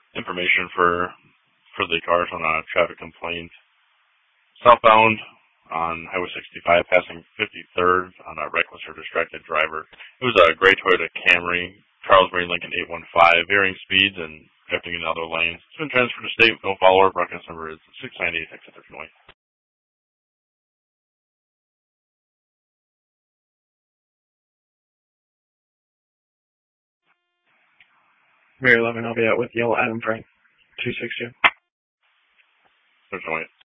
information for the cars on a traffic complaint. Southbound on Highway 65, passing 53rd on a reckless or distracted driver. It was a gray Toyota Camry, Charles Murray Lincoln 815, varying speeds and drifting in other lanes. It's been transferred to state with no follower. Broadcast number is 698 Illinois. Mary 11, I'll be out with Yellow Adam Frank, 262. Illinois.